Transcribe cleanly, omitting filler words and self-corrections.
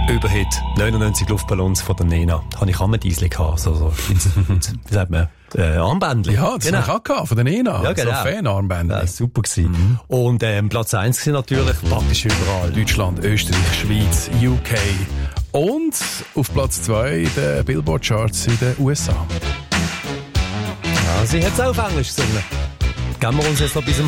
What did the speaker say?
Überhit 99 Luftballons von der Nena. Habe ich Ammendiesli gehabt. So, wie sagt man? Armbändchen. Ja, das habe ich auch gehabt, von der Nena. Ja, genau. So Fan-Armbändchen. Ja, super gewesen. Und Platz 1 war natürlich praktisch überall. Deutschland, Österreich, Schweiz, UK. Und auf Platz 2 in den Billboard-Charts in den USA. Ja, sie hat es auch auf Englisch gesungen. Geben wir uns jetzt noch bis